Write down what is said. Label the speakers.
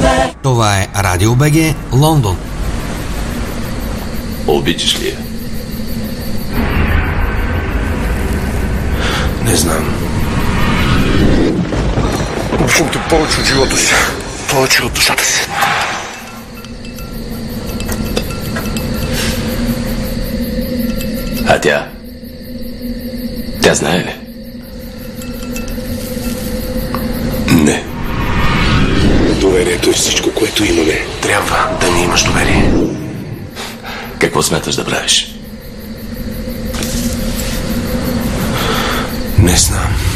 Speaker 1: Това е Радио БГ Лондон.
Speaker 2: Обичаш ли я?
Speaker 3: Не знам. Обичам те повече от живота си. Повече от душата си.
Speaker 2: А тя? Тя знае ли?
Speaker 3: Не. Доверието е всичко, което имаме. Трябва да ни имаш доверие.
Speaker 2: Какво смяташ да правиш?
Speaker 3: Не знам.